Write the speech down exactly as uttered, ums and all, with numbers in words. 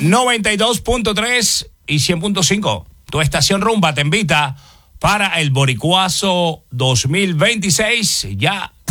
noventa y dos punto tres y cien punto cinco. Tu estación Rumba te invita para el Boricuazo dos mil veintiséis. Ya